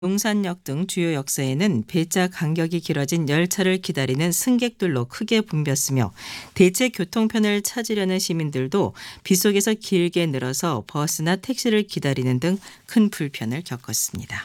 용산역 등 주요 역사에는 배차 간격이 길어진 열차를 기다리는 승객들로 크게 붐볐으며 대체 교통편을 찾으려는 시민들도 빗속에서 길게 늘어서 버스나 택시를 기다리는 등 큰 불편을 겪었습니다.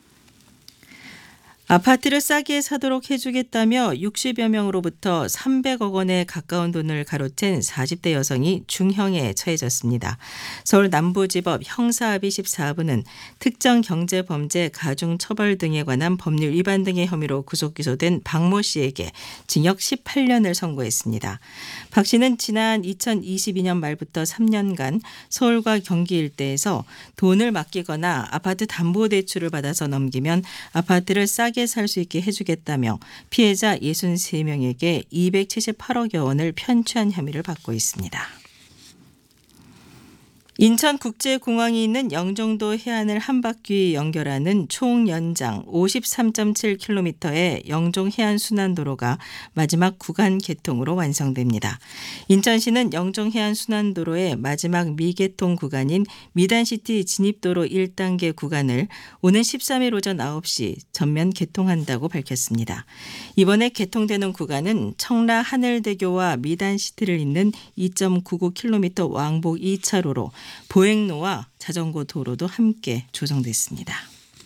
아파트를 싸게 사도록 해주겠다며 60여 명으로부터 300억 원에 가까운 돈을 가로챈 40대 여성이 중형에 처해졌습니다. 서울 남부지법 형사합의 14부는 특정 경제범죄 가중처벌 등에 관한 법률 위반 등의 혐의로 구속 기소된 박모 씨에게 징역 18년을 선고했습니다. 박 씨는 지난 2022년 말부터 3년간 서울과 경기 일대에서 돈을 맡기거나 아파트 담보대출을 받아서 넘기면 아파트를 싸게 살 수 있게 해주겠다며 피해자 63명에게 278억여 원을 편취한 혐의를 받고 있습니다. 인천국제공항이 있는 영종도 해안을 한 바퀴 연결하는 총 연장 53.7km의 영종해안순환도로가 마지막 구간 개통으로 완성됩니다. 인천시는 영종해안순환도로의 마지막 미개통 구간인 미단시티 진입도로 1단계 구간을 오는 13일 오전 9시 전면 개통한다고 밝혔습니다. 이번에 개통되는 구간은 청라 하늘대교와 미단시티를 잇는 2.99km 왕복 2차로로 보행로와 자전거 도로도 함께 조성됐습니다.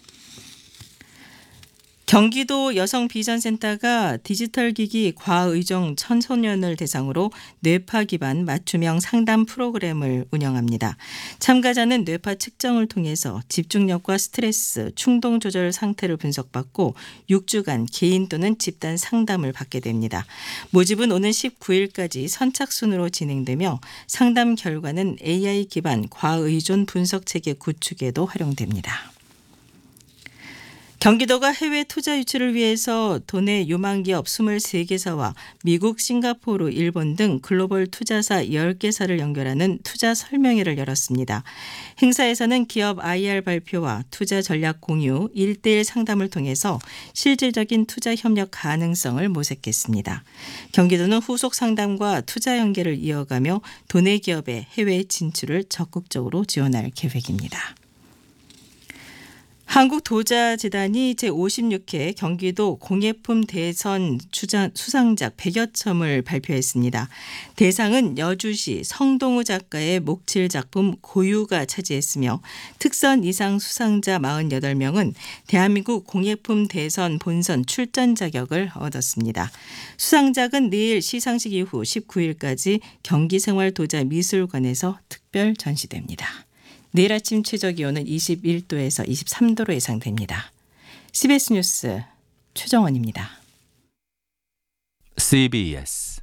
경기도 여성비전센터가 디지털기기 과의정 청소년을 대상으로 뇌파 기반 맞춤형 상담 프로그램을 운영합니다. 참가자는 뇌파 측정을 통해서 집중력과 스트레스, 충동 조절 상태를 분석받고 6주간 개인 또는 집단 상담을 받게 됩니다. 모집은 오는 19일까지 선착순으로 진행되며 상담 결과는 AI 기반 과의존 분석체계 구축에도 활용됩니다. 경기도가 해외 투자 유치를 위해서 도내 유망기업 23개사와 미국, 싱가포르, 일본 등 글로벌 투자사 10개사를 연결하는 투자 설명회를 열었습니다. 행사에서는 기업 IR 발표와 투자 전략 공유, 1:1 상담을 통해서 실질적인 투자 협력 가능성을 모색했습니다. 경기도는 후속 상담과 투자 연계를 이어가며 도내 기업의 해외 진출을 적극적으로 지원할 계획입니다. 한국도자재단이 제56회 경기도 공예품 대선 수상작 100여 첨을 발표했습니다. 대상은 여주시 성동우 작가의 목칠 작품 고유가 차지했으며 특선 이상 수상자 48명은 대한민국 공예품 대선 본선 출전 자격을 얻었습니다. 수상작은 내일 시상식 이후 19일까지 경기생활도자미술관에서 특별 전시됩니다. 내일 아침 최저기온은 21도에서 23도로 예상됩니다. CBS 뉴스 최정원입니다. CBS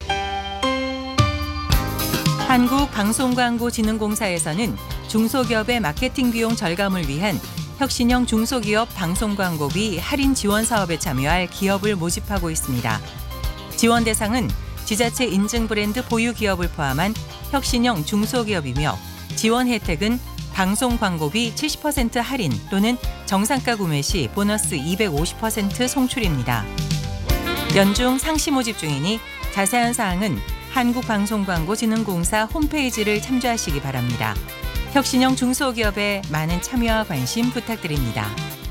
한국방송광고진흥공사에서는 중소기업의 마케팅 비용 절감을 위한 혁신형 중소기업 방송광고비 할인 지원 사업에 참여할 기업을 모집하고 있습니다. 지원 대상은 지자체 인증 브랜드 보유 기업을 포함한 혁신형 중소기업이며 지원 혜택은 방송 광고비 70% 할인 또는 정상가 구매 시 보너스 250% 송출입니다. 연중 상시 모집 중이니 자세한 사항은 한국방송광고진흥공사 홈페이지를 참조하시기 바랍니다. 혁신형 중소기업에 많은 참여와 관심 부탁드립니다.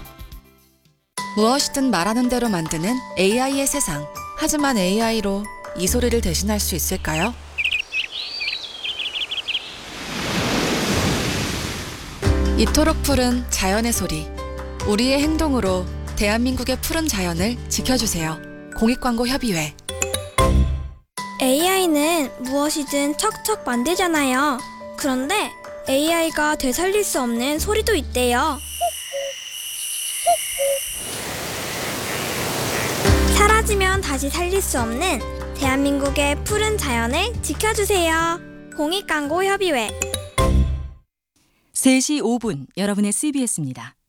무엇이든 말하는 대로 만드는 AI의 세상. 하지만 AI로 이 소리를 대신할 수 있을까요? 이토록 푸른 자연의 소리. 우리의 행동으로 대한민국의 푸른 자연을 지켜주세요. 공익광고협의회. AI는 무엇이든 척척 만들잖아요. 그런데 AI가 되살릴 수 없는 소리도 있대요. 사라지면 다시 살릴 수 없는 대한민국의 푸른 자연을 지켜주세요. 공익광고협의회. 3시 5분 여러분의 CBS입니다.